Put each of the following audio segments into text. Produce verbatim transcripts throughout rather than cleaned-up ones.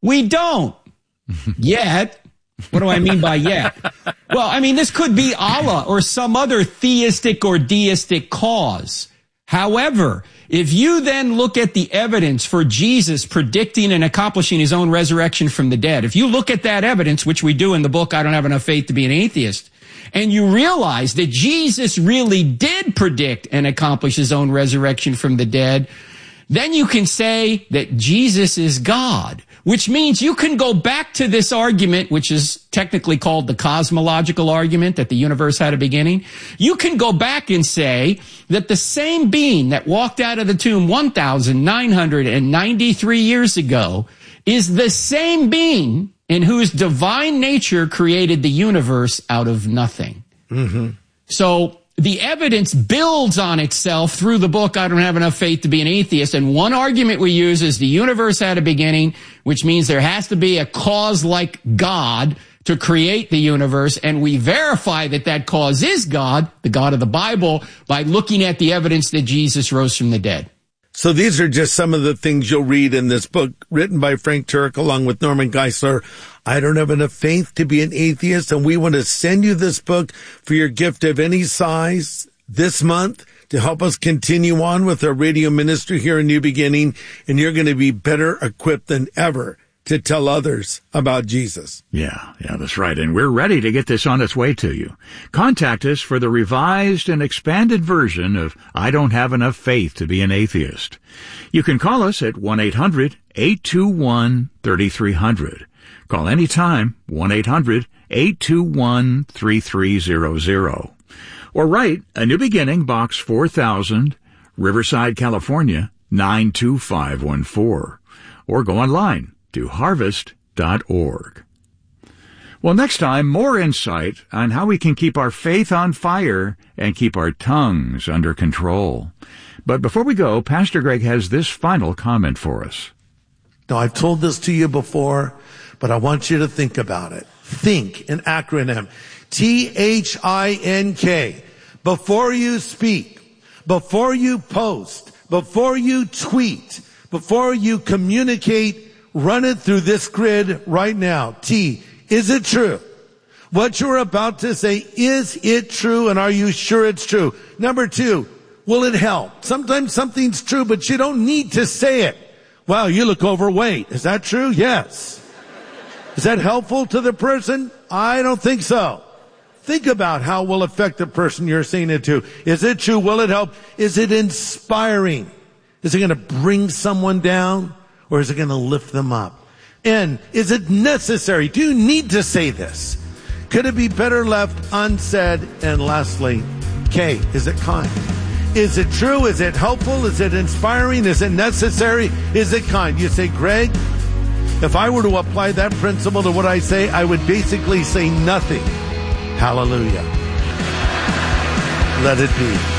We don't. Yet. What do I mean by yet? Well, I mean, this could be Allah or some other theistic or deistic cause. However, if you then look at the evidence for Jesus predicting and accomplishing his own resurrection from the dead, if you look at that evidence, which we do in the book, I Don't Have Enough Faith to Be an Atheist, and you realize that Jesus really did predict and accomplish his own resurrection from the dead, then you can say that Jesus is God, which means you can go back to this argument, which is technically called the cosmological argument, that the universe had a beginning. You can go back and say that the same being that walked out of the tomb one thousand nine hundred ninety-three years ago is the same being in whose divine nature created the universe out of nothing. Mm-hmm. So the evidence builds on itself through the book, I Don't Have Enough Faith to Be an Atheist. And one argument we use is the universe had a beginning, which means there has to be a cause like God to create the universe. And we verify that that cause is God, the God of the Bible, by looking at the evidence that Jesus rose from the dead. So these are just some of the things you'll read in this book written by Frank Turek along with Norman Geisler. I Don't Have Enough Faith to Be an Atheist, and we want to send you this book for your gift of any size this month to help us continue on with our radio ministry here in New Beginning, and you're going to be better equipped than ever to tell others about Jesus. Yeah, yeah, that's right. And we're ready to get this on its way to you. Contact us for the revised and expanded version of I Don't Have Enough Faith to Be an Atheist. You can call us at one eight hundred eight two one three three zero zero. Call anytime, one eight hundred eight two one three three zero zero. Or write A New Beginning, Box four thousand, Riverside, California, nine two five one four. Or go online to harvest dot org. Well, next time, more insight on how we can keep our faith on fire and keep our tongues under control. But before we go, Pastor Greg has this final comment for us. Now, I've told this to you before, but I want you to think about it. Think, an acronym. T H I N K. Before you speak, before you post, before you tweet, before you communicate, run it through this grid right now. T, is it true? What you're about to say, is it true? And are you sure it's true? Number two, will it help? Sometimes something's true, but you don't need to say it. Wow, you look overweight. Is that true? Yes. Is that helpful to the person? I don't think so. Think about how it will affect the person you're saying it to. Is it true? Will it help? Is it inspiring? Is it going to bring someone down? Or is it going to lift them up? And is it necessary? Do you need to say this? Could it be better left unsaid? And lastly, K, is it kind? Is it true? Is it helpful? Is it inspiring? Is it necessary? Is it kind? You say, Greg, if I were to apply that principle to what I say, I would basically say nothing. Hallelujah. Let it be.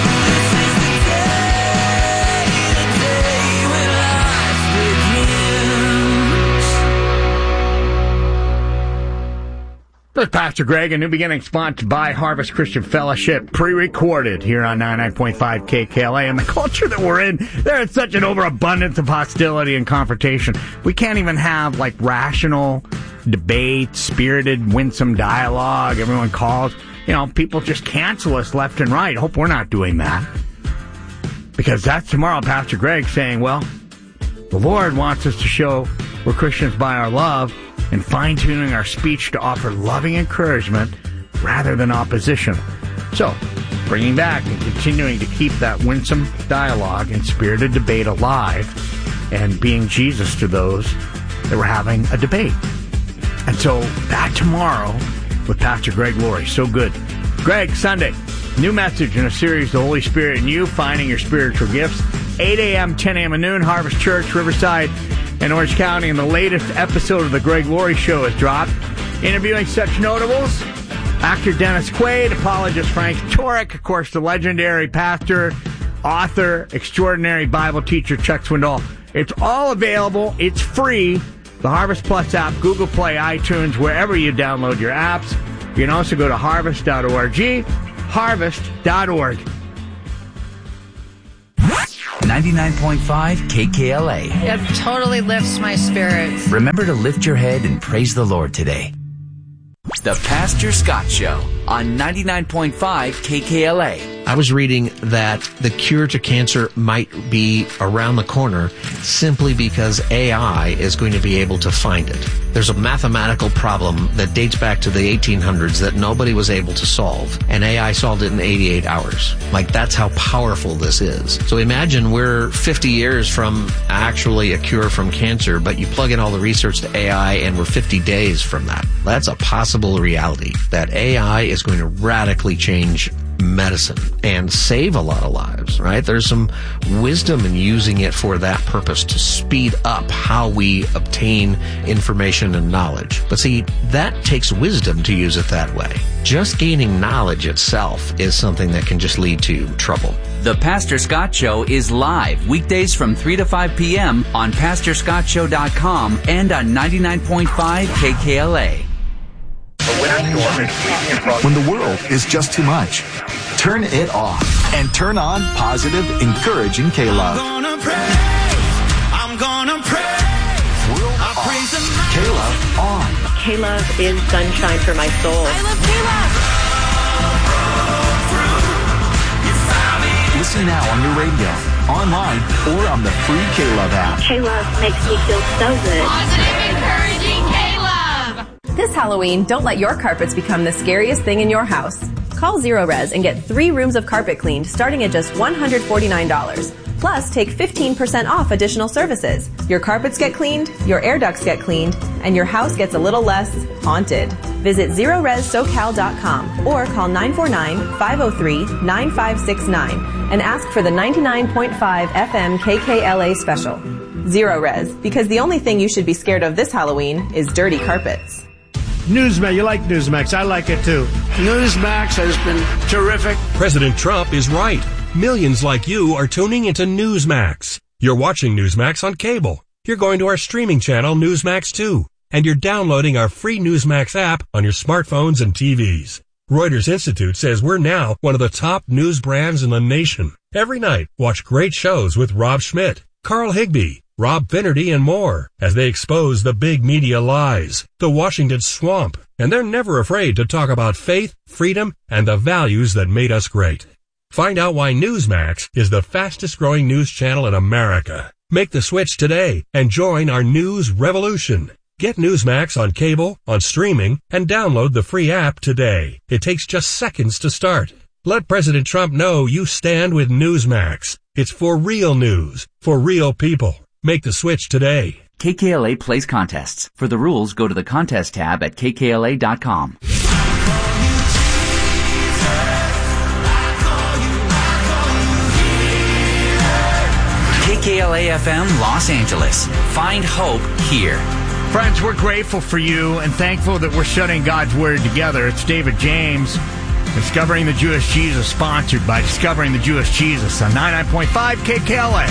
This is Pastor Greg, A New Beginning, sponsored by Harvest Christian Fellowship, pre-recorded here on ninety-nine point five K K L A. And the culture that we're in, there is such an overabundance of hostility and confrontation. We can't even have, like, rational debate, spirited, winsome dialogue. Everyone calls. You know, people just cancel us left and right. Hope we're not doing that. Because that's tomorrow, Pastor Greg saying, well, the Lord wants us to show we're Christians by our love, and fine-tuning our speech to offer loving encouragement rather than opposition. So, bringing back and continuing to keep that winsome dialogue and spirited debate alive and being Jesus to those that were having a debate. And so, back tomorrow with Pastor Greg Laurie. So good. Greg, Sunday, new message in a series, The Holy Spirit and You, Finding Your Spiritual Gifts, eight a.m., ten a.m. and noon, Harvest Church, Riverside, in Orange County, and the latest episode of The Greg Laurie Show has dropped. Interviewing such notables, actor Dennis Quaid, apologist Frank Turek, of course, the legendary pastor, author, extraordinary Bible teacher Chuck Swindoll. It's all available. It's free. The Harvest Plus app, Google Play, iTunes, wherever you download your apps. You can also go to harvest dot org, harvest dot org. ninety-nine point five K K L A. It totally lifts my spirits. Remember to lift your head and praise the Lord today. The Pastor Scott Show on ninety-nine point five K K L A. I was reading that the cure to cancer might be around the corner simply because A I is going to be able to find it. There's a mathematical problem that dates back to the eighteen hundreds that nobody was able to solve, and A I solved it in eighty-eight hours. Like, that's how powerful this is. So imagine we're fifty years from actually a cure from cancer, but you plug in all the research to A I and we're fifty days from that. That's a possible reality, that A I is going to radically change medicine and save a lot of lives, right? There's some wisdom in using it for that purpose, to speed up how we obtain information and knowledge. But see, that takes wisdom to use it that way. Just gaining knowledge itself is something that can just lead to trouble. The Pastor Scott Show is live weekdays from three to five p.m. on pastor scott show dot com and on ninety-nine point five K K L A. When the world is just too much, turn it off and turn on positive, encouraging K-Love. I'm gonna pray. I'm gonna pray. World I off. praise Him. K-Love on. K-Love is sunshine for my soul. I love K-Love. Listen now on your radio, online, or on the free K-Love app. K-Love makes me feel so good. Positive, encouraging K-Love. This Halloween, don't let your carpets become the scariest thing in your house. Call Zero Res and get three rooms of carpet cleaned starting at just one hundred forty-nine dollars. Plus, take fifteen percent off additional services. Your carpets get cleaned, your air ducts get cleaned, and your house gets a little less haunted. Visit zero res socal dot com or call nine four nine, five oh three, nine five six nine and ask for the ninety-nine point five F M K K L A special. Zero Res, because the only thing you should be scared of this Halloween is dirty carpets. Newsmax, you like Newsmax. I like it too. Newsmax has been terrific. President Trump is right. Millions like you are tuning into Newsmax. You're watching Newsmax on cable. You're going to our streaming channel, Newsmax two. And you're downloading our free Newsmax app on your smartphones and T Vs. Reuters Institute says we're now one of the top news brands in the nation. Every night, watch great shows with Rob Schmidt, Carl Higbie, Rob Finnerty, and more as they expose the big media lies, the Washington swamp, and they're never afraid to talk about faith, freedom, and the values that made us great. Find out why Newsmax is the fastest growing news channel in America. Make the switch today and join our news revolution. Get Newsmax on cable, on streaming, and download the free app today. It takes just seconds to start. Let President Trump know you stand with Newsmax. It's for real news, for real people. Make the switch today. K K L A plays contests. For the rules, go to the contest tab at K K L A dot com. K K L A F M Los Angeles. Find hope here. Friends, we're grateful for you and thankful that we're studying God's Word together. It's David James, Discovering the Jewish Jesus, sponsored by Discovering the Jewish Jesus on ninety-nine point five K K L A.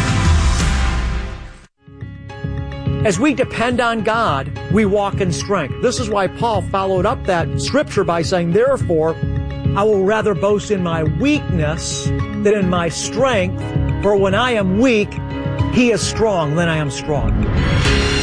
As we depend on God, we walk in strength. This is why Paul followed up that scripture by saying, therefore, I will rather boast in my weakness than in my strength, for when I am weak, he is strong, then I am strong.